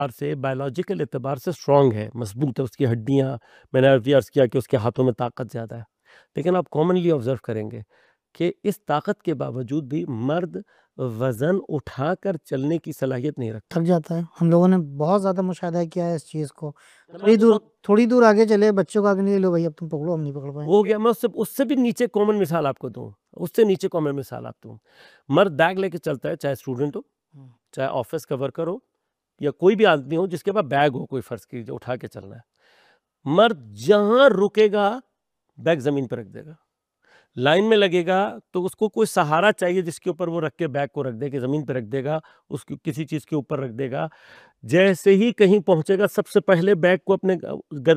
एतबार से, बायोलॉजिकल एतबार से स्ट्रांग है, मजबूत है, उसकी हड्डियाँ, मैंने अभी अर्ज़ किया कि उसके हाथों में ताकत ज़्यादा है। लेकिन आप कॉमनली ऑब्ज़र्व करेंगे कि इस ताकत के बावजूद भी मर्द वज़न उठाकर चलने की सलाहियत नहीं रखता। थक जाता है। हम लोगों ने बहुत ज़्यादा मुशाहिदा किया है इस चीज़ को। मैं तो बहुत थोड़ी दूर आगे चले, बच्चों को आगे नहीं, लो भाई अब तुम पकड़ो, हम नहीं पकड़ पाएँगे। हो गया। मैं उससे उससे भी नीचे कॉमन मिसाल आपको दूँ, उससे नीचे कॉमन मिसाल आपको दूँ। मर्द बैग लेके चलता है, चाहे स्टूडेंट हो, हुँ। चाहे ऑफ़िस का वर्कर हो या कोई भी आदमी हो जिसके पास बैग हो, कोई फ़र्ज़ कीजिए उठा के चलना है। मर्द जहाँ रुकेगा, बैग ज़मीन पे रख देगा। लाइन में लगेगा तो उसको कोई सहारा चाहिए जिसके ऊपर वो रख के बैग को रख दे, कि ज़मीन पे रख देगा, उसकी किसी चीज़ के ऊपर रख देगा। जैसे ही कहीं पहुँचेगा, सबसे पहले बैग को अपने गद